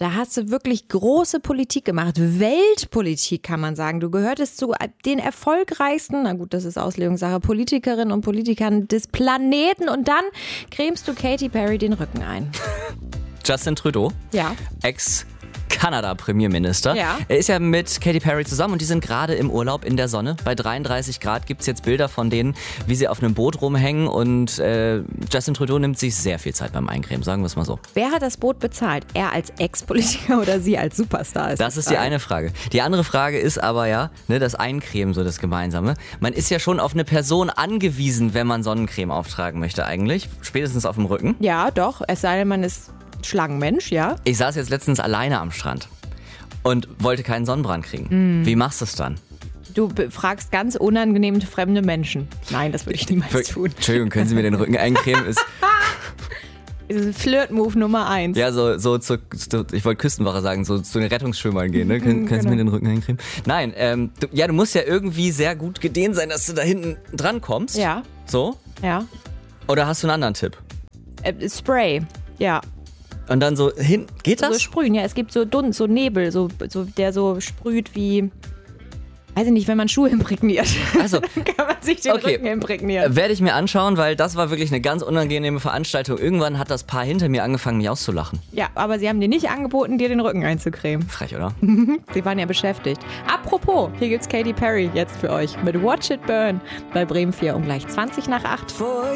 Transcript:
Da hast du wirklich große Politik gemacht. Weltpolitik kann man sagen. Du gehörtest zu den erfolgreichsten, na gut, das ist Auslegungssache, Politikerinnen und Politikern des Planeten. Und dann cremst du Katy Perry den Rücken ein. Justin Trudeau, Ja. Ex-Kanada-Premierminister. Ja. Er ist ja mit Katy Perry zusammen und die sind gerade im Urlaub in der Sonne. Bei 33 Grad gibt es jetzt Bilder von denen, wie sie auf einem Boot rumhängen. Und Justin Trudeau nimmt sich sehr viel Zeit beim Eincremen, sagen wir es mal so. Wer hat das Boot bezahlt? Er als Ex-Politiker oder sie als Superstar? Das ist die eine Frage. Die andere Frage ist aber ja, ne, das Eincremen, so das Gemeinsame. Man ist ja schon auf eine Person angewiesen, wenn man Sonnencreme auftragen möchte eigentlich. Spätestens auf dem Rücken. Ja, doch. Es sei denn, man ist Schlangenmensch, ja. Ich saß jetzt letztens alleine am Strand und wollte keinen Sonnenbrand kriegen. Wie machst du es dann? Du fragst ganz unangenehm fremde Menschen. Nein, das würde ich niemals tun. Entschuldigung, können Sie mir den Rücken eincremen? Ist Flirt-Move Nummer 1. ja, ich wollte Küstenwache sagen, so zu den Rettungsschwimmern gehen, ne? Können Sie mir den Rücken eincremen? Nein, du musst ja irgendwie sehr gut gedehnt sein, dass du da hinten dran kommst. Ja. So? Ja. Oder hast du einen anderen Tipp? Spray, ja. Und dann so hin, geht das? So sprühen, ja. Es gibt so Dunst, so Nebel, der so sprüht wie, weiß ich nicht, wenn man Schuhe imprägniert. Also, Dann kann man sich den Rücken imprägnieren. Werde ich mir anschauen, weil das war wirklich eine ganz unangenehme Veranstaltung. Irgendwann hat das Paar hinter mir angefangen, mich auszulachen. Ja, aber sie haben dir nicht angeboten, dir den Rücken einzucremen. Frech, oder? Sie waren ja beschäftigt. Apropos, hier gibt's Katy Perry jetzt für euch mit Watch It Burn bei Bremen 4 um gleich 20 nach 8.